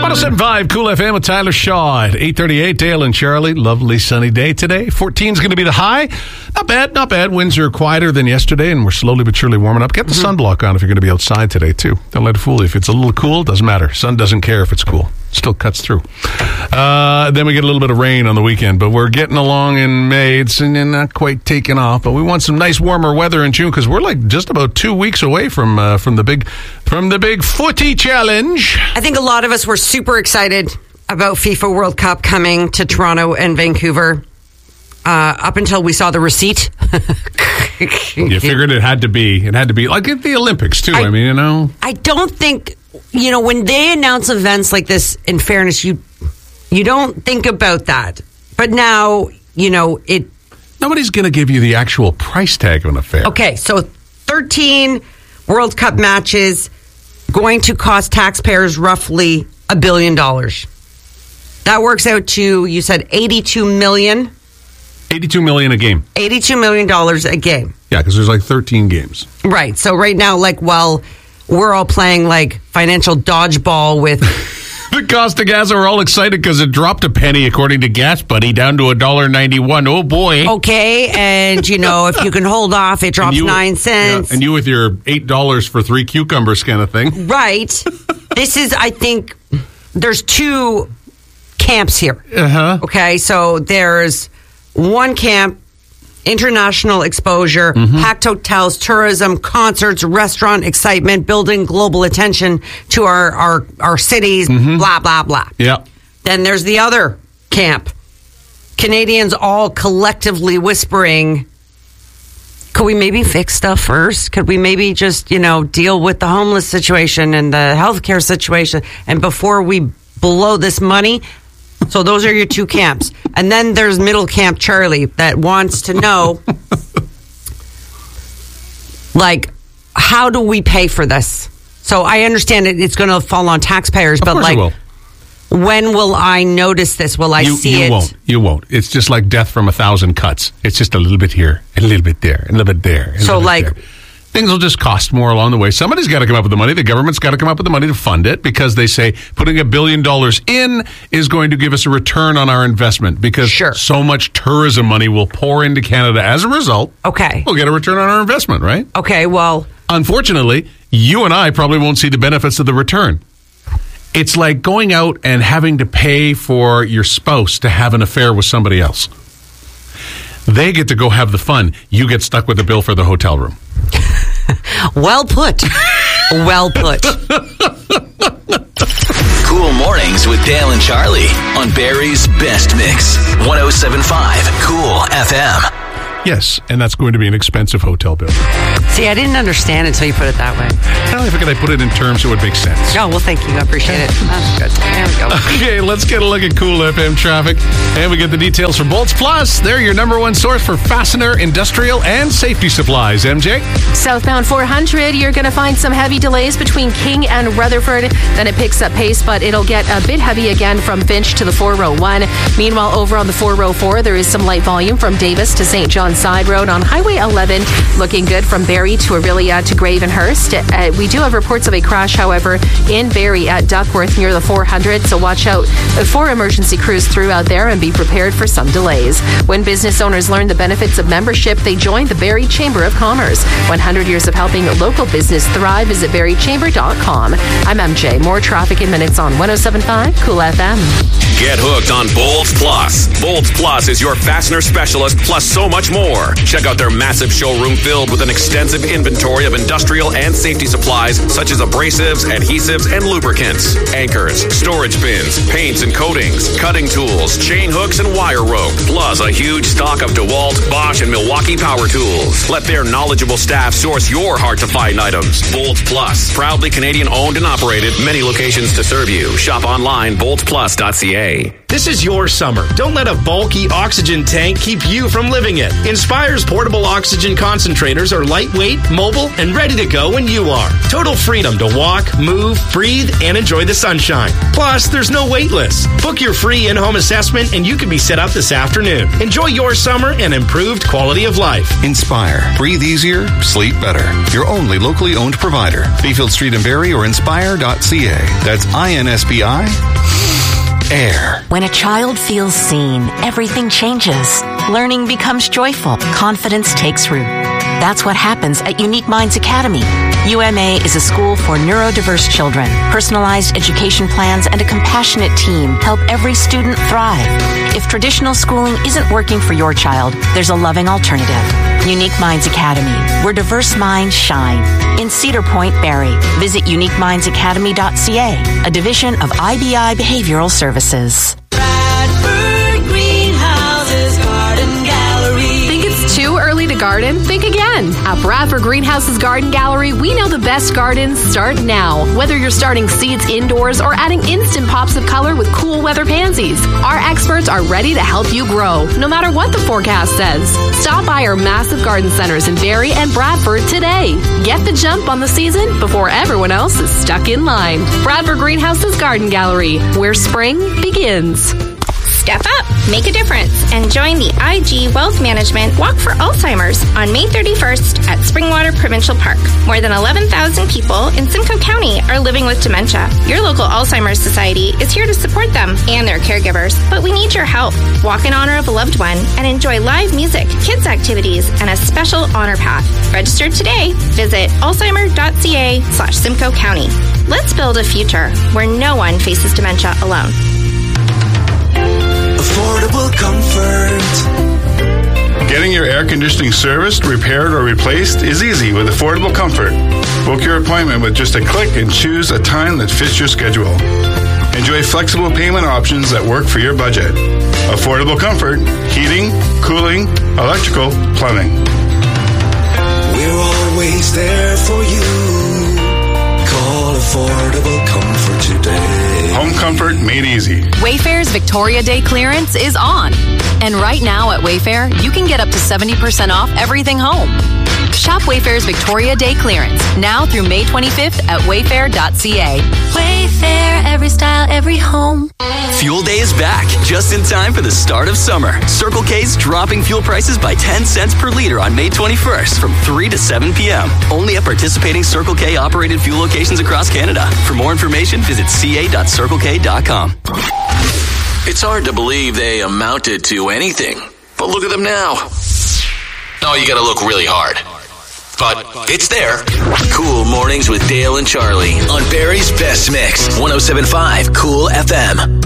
107.5 Cool FM with Tyler Shaw at 8:38. Dale and Charlie. Lovely sunny day today. 14 is going to be the high. Not bad, not bad. Winds are quieter than yesterday, and we're slowly but surely warming up. Get the sunblock on if you're going to be outside today, too. Don't let it fool you. If it's a little cool, doesn't matter. Sun doesn't care if it's cool. Still cuts through. Then we get a little bit of rain on the weekend, but we're getting along in May. It's not quite taking off, but we want some nice warmer weather in June because we're like just about 2 weeks away from the big footy challenge. I think a lot of us were super excited about FIFA World Cup coming to Toronto and Vancouver up until we saw the receipt. You figured it had to be like at the Olympics too. I don't think, when they announce events like this, in fairness, you don't think about that. But now, nobody's going to give you the actual price tag of an affair. Okay, so 13 World Cup matches going to cost taxpayers roughly $1 billion. That works out to, you said, $82 million. $82 million a game. $82 million a game. Yeah, because there's like 13 games. Right. So right now, while we're all playing financial dodgeball with the cost of gas, we're all excited because it dropped a penny, according to Gas Buddy, down to $1.91. Oh boy. Okay, and if you can hold off, it drops 9 cents. Yeah, and you with your $8 for 3 cucumbers kind of thing. Right. This is, I think, there's 2 camps here. Okay, so there's one camp, international exposure, packed hotels, tourism, concerts, restaurant excitement, building global attention to our cities, blah, blah, blah. Yeah. Then there's the other camp. Canadians all collectively whispering, could we maybe fix stuff first? Could we maybe just, deal with the homeless situation and the healthcare situation? And before we blow this money... So those are your 2 camps. And then there's middle camp Charlie that wants to know, how do we pay for this? So I understand it's going to fall on taxpayers, but when will I notice this? Will I see it? You won't. It's just like death from 1,000 cuts. It's just a little bit here, a little bit there, a little bit there. Things will just cost more along the way. Somebody's got to come up with the money. The government's got to come up with the money to fund it because they say putting $1 billion in is going to give us a return on our investment because so much tourism money will pour into Canada as a result. Okay. We'll get a return on our investment, right? Okay, well... Unfortunately, you and I probably won't see the benefits of the return. It's like going out and having to pay for your spouse to have an affair with somebody else. They get to go have the fun. You get stuck with the bill for the hotel room. Well put. Well put. Cool Mornings with Dale and Charlie on Barrie's Best Mix. 107.5 Cool FM. Yes, and that's going to be an expensive hotel bill. See, I didn't understand until you put it that way. Well, I figured I put it in terms so it would make sense. Oh, well, thank you. I appreciate it. That's good. There we go. Okay, let's get a look at Cool FM traffic. And we get the details from Bolts Plus. They're your number one source for fastener, industrial, and safety supplies. MJ? Southbound 400, you're going to find some heavy delays between King and Rutherford. Then it picks up pace, but it'll get a bit heavy again from Finch to the 401. Meanwhile, over on the 404, there is some light volume from Davis to St. John Side Road on Highway 11, looking good from Barrie to Orillia to Gravenhurst. We do have reports of a crash, however, in Barrie at Duckworth near the 400, so watch out for emergency crews throughout there and be prepared for some delays. When business owners learn the benefits of membership, they join the Barrie Chamber of Commerce. 100 years of helping local business thrive. Visit barriechamber.com. I'm MJ. More traffic in minutes on 107.5 Cool FM. Get hooked on Bolts Plus. Bolts Plus is your fastener specialist, plus so much more. Check out their massive showroom filled with an extensive inventory of industrial and safety supplies such as abrasives, adhesives, and lubricants, anchors, storage bins, paints and coatings, cutting tools, chain hooks, and wire rope, plus a huge stock of DeWalt, Bosch, and Milwaukee power tools. Let their knowledgeable staff source your hard-to-find items. Bolts Plus, proudly Canadian-owned and operated, many locations to serve you. Shop online, boltsplus.ca. This is your summer. Don't let a bulky oxygen tank keep you from living it. Inspire's portable oxygen concentrators are lightweight, mobile, and ready to go when you are. Total freedom to walk, move, breathe, and enjoy the sunshine. Plus, there's no wait list. Book your free in-home assessment and you can be set up this afternoon. Enjoy your summer and improved quality of life. Inspire. Breathe easier, sleep better. Your only locally owned provider. Bayfield Street in Barrie or inspire.ca. That's INSPI. Air. When a child feels seen, everything changes. Learning becomes joyful. Confidence takes root. That's what happens at Unique Minds Academy. UMA is a school for neurodiverse children. Personalized education plans and a compassionate team help every student thrive. If traditional schooling isn't working for your child, there's a loving alternative. Unique Minds Academy, where diverse minds shine. In Cedar Point, Barrie. Visit uniquemindsacademy.ca, a division of IBI Behavioral Services. Bradford Greenhouses Garden Gallery. Think it's too early to garden? Think again. At Bradford Greenhouses Garden Gallery, we know the best gardens start now. Whether you're starting seeds indoors or adding instant pops of color with cool weather pansies, our experts are ready to help you grow, no matter what the forecast says. Stop by our massive garden centers in Barrie and Bradford today. Get the jump on the season before everyone else is stuck in line. Bradford Greenhouses Garden Gallery, where spring begins. Step up, make a difference, and join the IG Wealth Management Walk for Alzheimer's on May 31st at Springwater Provincial Park. More than 11,000 people in Simcoe County are living with dementia. Your local Alzheimer's Society is here to support them and their caregivers, but we need your help. Walk in honor of a loved one and enjoy live music, kids' activities, and a special honor path. Register today. Visit alzheimer.ca/Simcoe County. Let's build a future where no one faces dementia alone. Affordable comfort. Getting your air conditioning serviced, repaired, or replaced is easy with Affordable Comfort. Book your appointment with just a click and choose a time that fits your schedule. Enjoy flexible payment options that work for your budget. Affordable Comfort, heating, cooling, electrical, plumbing. We're always there for you. Call Affordable Comfort today. Home comfort made easy. Wayfair's Victoria Day clearance is on. And right now at Wayfair, you can get up to 70% off everything home. Shop Wayfair's Victoria Day clearance now through May 25th at wayfair.ca. Wayfair, every style, every home. Fuel Day is back, just in time for the start of summer. Circle K's dropping fuel prices by 10 cents per liter on May 21st from 3 to 7 p.m. Only at participating Circle K operated fuel locations across Canada. For more information, visit ca.circlek.com. It's hard to believe they amounted to anything, but look at them now. Oh, you gotta look really hard. But it's there. Cool Mornings with Dale and Charlie on Barrie's Best Mix, 107.5 Cool FM.